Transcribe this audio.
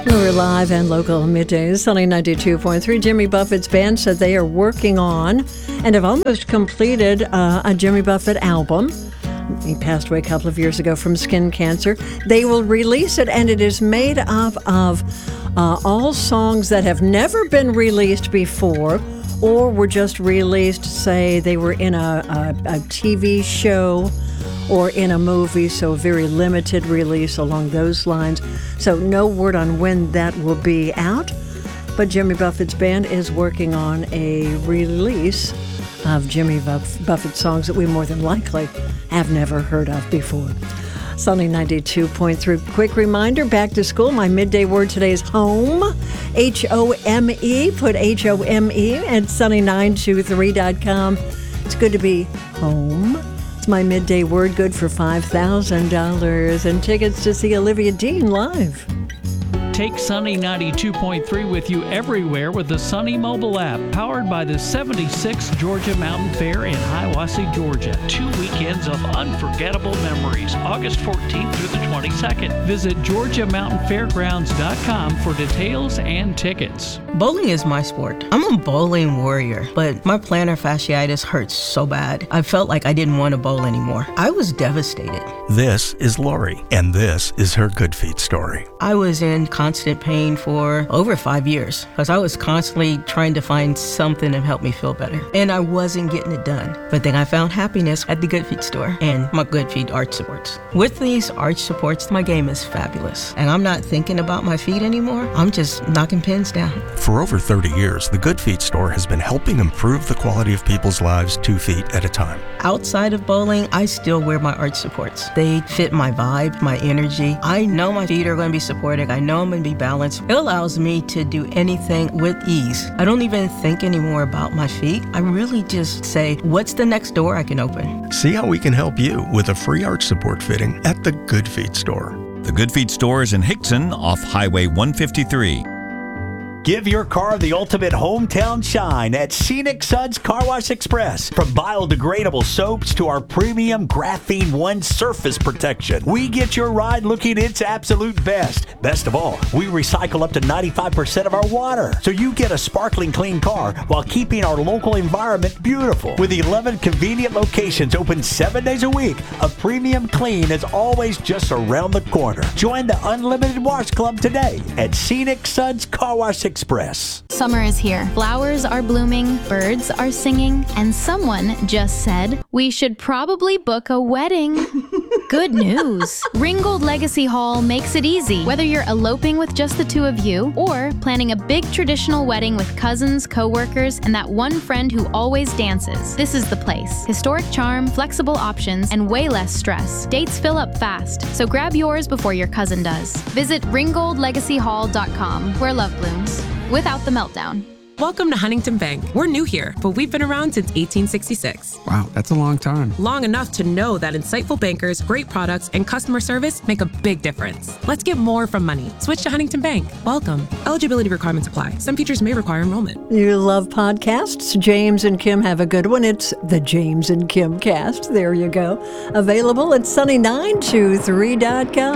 We're live and local middays, Sunny 92.3. Jimmy Buffett's band said they are working on and have almost completed a Jimmy Buffett album. He passed away a couple of years ago from skin cancer. They will release it, and it is made up of all songs that have never been released before or were just released, say they were in a TV show or in a movie, so very limited release along those lines. So no word on when that will be out, but Jimmy Buffett's band is working on a release of Jimmy Buffett songs that we more than likely have never heard of before. Sunny 92.3. Quick reminder, back to school. My midday word today is home. H-O-M-E. Put H-O-M-E at sunny923.com. It's good to be home. It's my midday word, good for $5,000 and tickets to see Olivia Dean live. Take Sunny 92.3 with you everywhere with the Sunny mobile app, powered by the 76th Georgia Mountain Fair in Hiawassee, Georgia. 2 weekends of unforgettable memories, August 14th through the 22nd. Visit GeorgiaMountainFairgrounds.com for details and tickets. Bowling is my sport. I'm a bowling warrior, but my plantar fasciitis hurts so bad. I felt like I didn't want to bowl anymore. I was devastated. This is Lori, and this is her Good Feet story. I was in constant pain for over 5 years because I was constantly trying to find something to help me feel better, and I wasn't getting it done. But then I found happiness at the Good Feet store and my Good Feet arch supports. With these arch supports, my game is fabulous, and I'm not thinking about my feet anymore. I'm just knocking pins down. For over 30 years, the Good Feet store has been helping improve the quality of people's lives 2 feet at a time. Outside of bowling, I still wear my arch supports. They fit my vibe, my energy. I know my feet are going to be supported. I know I'm going to be balanced. It allows me to do anything with ease. I don't even think anymore about my feet. I really just say, what's the next door I can open? See how we can help you with a free arch support fitting at the Good Feet store. The Good Feet store is in Hickson off Highway 153. Give your car the ultimate hometown shine at Scenic Suds Car Wash Express. From biodegradable soaps to our premium Graphene One surface protection, we get your ride looking its absolute best. Best of all, we recycle up to 95% of our water, so you get a sparkling clean car while keeping our local environment beautiful. With 11 convenient locations open 7 days a week, a premium clean is always just around the corner. Join the Unlimited Wash Club today at Scenic Suds Car Wash Express. Summer is here. Flowers are blooming, birds are singing, and someone just said, we should probably book a wedding. Good news. Ringgold Legacy Hall makes it easy. Whether you're eloping with just the two of you or planning a big traditional wedding with cousins, co-workers, and that one friend who always dances, this is the place. Historic charm, flexible options, and way less stress. Dates fill up fast, so grab yours before your cousin does. Visit ringgoldlegacyhall.com, where love blooms, without the meltdown. Welcome to Huntington Bank. We're new here, but we've been around since 1866. Wow, that's a long time. Long enough to know that insightful bankers, great products, and customer service make a big difference. Let's get more from money. Switch to Huntington Bank. Welcome. Eligibility requirements apply. Some features may require enrollment. You love podcasts? James and Kim have a good one. It's the James and Kim Cast. There you go. Available at sunny923.com.